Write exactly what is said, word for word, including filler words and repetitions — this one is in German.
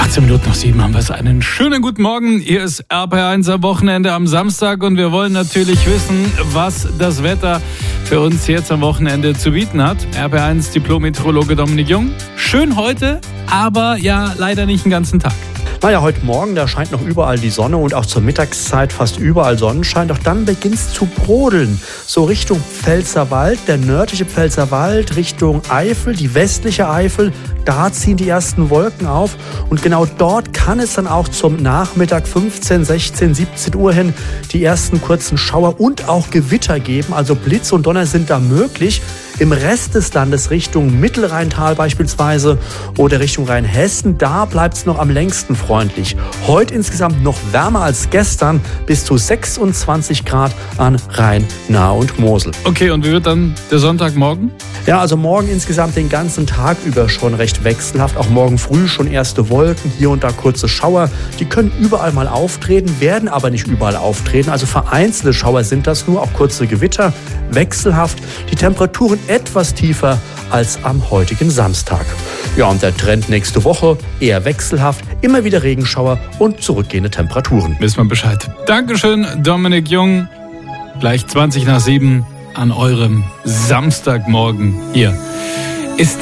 achtzehn Minuten nach sieben haben wir es. Einen schönen guten Morgen. Hier ist R P R eins am Wochenende am Samstag und wir wollen natürlich wissen, was das Wetter für uns jetzt am Wochenende zu bieten hat. R P R eins Diplom-Meteorologe Dominik Jung. Schön heute, aber ja leider nicht den ganzen Tag. Naja, heute Morgen, da scheint noch überall die Sonne und auch zur Mittagszeit fast überall Sonnenschein. Doch dann beginnt es zu brodeln. So Richtung Pfälzerwald, der nördliche Pfälzerwald, Richtung Eifel, die westliche Eifel. Da ziehen die ersten Wolken auf. Und genau dort kann es dann auch zum Nachmittag fünfzehn, sechzehn, siebzehn Uhr hin die ersten kurzen Schauer und auch Gewitter geben. Also Blitz und Donner sind da möglich. Im Rest des Landes Richtung Mittelrheintal beispielsweise oder Richtung Rheinhessen, da bleibt es noch am längsten freundlich. Heute insgesamt noch wärmer als gestern, bis zu sechsundzwanzig Grad an Rhein, Nahe und Mosel. Okay, und wie wird dann der Sonntagmorgen? Ja, also morgen insgesamt den ganzen Tag über schon recht wechselhaft. Auch morgen früh schon erste Wolken, hier und da kurze Schauer. Die können überall mal auftreten, werden aber nicht überall auftreten. Also vereinzelte Schauer sind das nur, auch kurze Gewitter, wechselhaft. Die Temperaturen etwas tiefer als am heutigen Samstag. Ja, und der Trend nächste Woche eher wechselhaft, immer wieder Regenschauer und zurückgehende Temperaturen. Wissen wir Bescheid. Dankeschön, Dominik Jung. Gleich zwanzig nach sieben an eurem Samstagmorgen hier. Ist